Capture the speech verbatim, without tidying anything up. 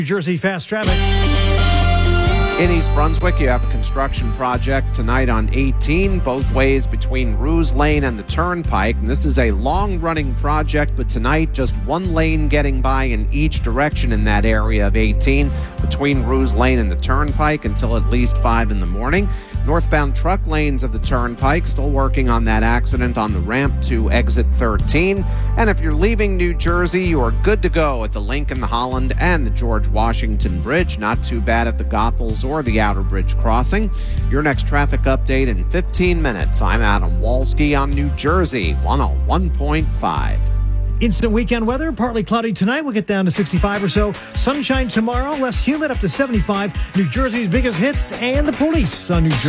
New Jersey Fast Traffic. In East Brunswick, you have a construction project tonight on eighteen, both ways between Ruse Lane and the Turnpike. And this is a long-running project, but tonight just one lane getting by in each direction in that area of eighteen between Ruse Lane and the Turnpike until at least five in the morning. Northbound truck lanes of the Turnpike still working on that accident on the ramp to exit thirteen. And if you're leaving New Jersey, you are good to go at the Lincoln, the Holland, and the George Washington Bridge. Not too bad at the Goethals or the Outer Bridge crossing. Your next traffic update in fifteen minutes. I'm Adam Walski on New Jersey one oh one point five. Instant weekend weather, partly cloudy tonight. We'll get down to sixty-five or so. Sunshine tomorrow, less humid, up to seventy-five. New Jersey's biggest hits and the police on New Jersey.